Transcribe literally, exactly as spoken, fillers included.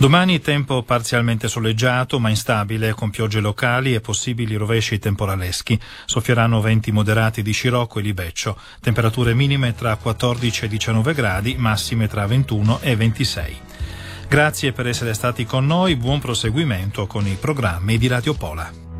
Domani tempo parzialmente soleggiato ma instabile, con piogge locali e possibili rovesci temporaleschi. Soffieranno venti moderati di scirocco e libeccio. Temperature minime tra quattordici e diciannove gradi, massime tra ventuno e ventisei. Grazie per essere stati con noi, buon proseguimento con i programmi di Radio Pola.